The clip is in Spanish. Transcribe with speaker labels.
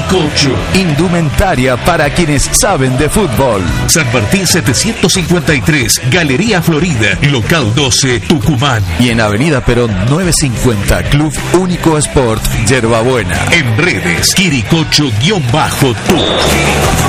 Speaker 1: Quiricocho.
Speaker 2: Indumentaria para quienes saben de fútbol.
Speaker 1: San Martín 753, Galería Florida, local 12, Tucumán.
Speaker 2: Y en Avenida Perón 950, Club Único Sport, Yerbabuena.
Speaker 1: En redes, Quiricocho-Tour.